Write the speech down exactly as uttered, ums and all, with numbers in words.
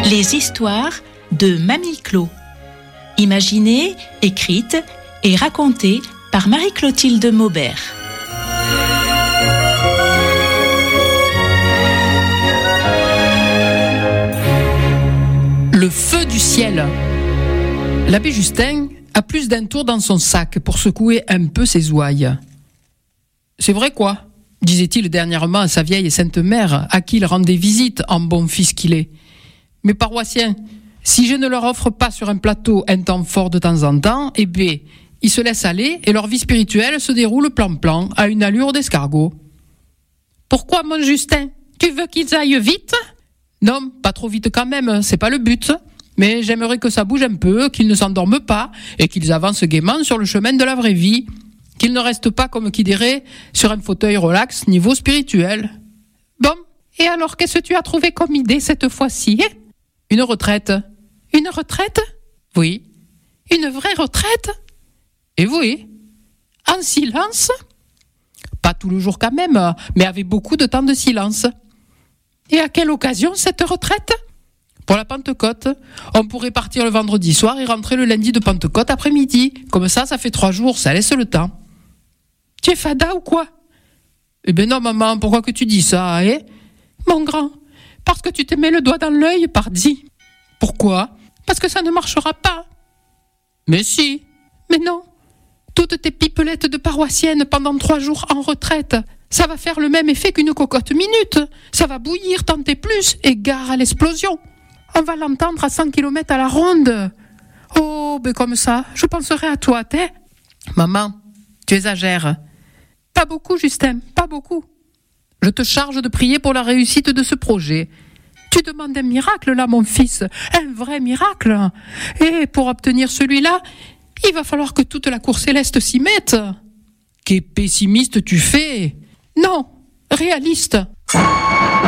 Les histoires de Mamie Clo. Imaginées, écrites et racontées par Marie-Clotilde Maubert. Le feu du ciel. L'abbé Justin a plus d'un tour dans son sac pour secouer un peu ses ouailles. C'est vrai quoi, disait-il dernièrement à sa vieille sainte mère, à qui il rendait visite en bon fils qu'il est. Mes paroissiens, si je ne leur offre pas sur un plateau un temps fort de temps en temps, eh bien, ils se laissent aller et leur vie spirituelle se déroule plan-plan à une allure d'escargot. Pourquoi, mon Justin? Tu veux qu'ils aillent vite? Non, pas trop vite quand même, c'est pas le but. Mais j'aimerais que ça bouge un peu, qu'ils ne s'endorment pas et qu'ils avancent gaiement sur le chemin de la vraie vie. Qu'ils ne restent pas, comme qui dirait, sur un fauteuil relax niveau spirituel. Bon, et alors qu'est-ce que tu as trouvé comme idée cette fois-ci, hein? Une retraite. Une retraite? Oui. Une vraie retraite? Et oui. En silence? Pas tout le jour quand même, mais avec beaucoup de temps de silence. Et à quelle occasion cette retraite? Pour la Pentecôte. On pourrait partir le vendredi soir et rentrer le lundi de Pentecôte après-midi. Comme ça, ça fait trois jours, ça laisse le temps. Tu es fada ou quoi? Eh ben non, maman, pourquoi que tu dis ça, hein? Mon grand, parce que tu te mets le doigt dans l'œil, pardi. Pourquoi? Parce que ça ne marchera pas. Mais si. Mais non. Toutes tes pipelettes de paroissiennes pendant trois jours en retraite, ça va faire le même effet qu'une cocotte minute. Ça va bouillir tant et plus, et gare à l'explosion. On va l'entendre à cent kilomètres à la ronde. Oh, ben comme ça, je penserai à toi, t'es. Maman, tu exagères. Pas beaucoup, Justin, pas beaucoup. Je te charge de prier pour la réussite de ce projet. Tu demandes un miracle, là, mon fils. Un vrai miracle. Et pour obtenir celui-là, il va falloir que toute la cour céleste s'y mette. Quel pessimiste tu fais. Non, réaliste.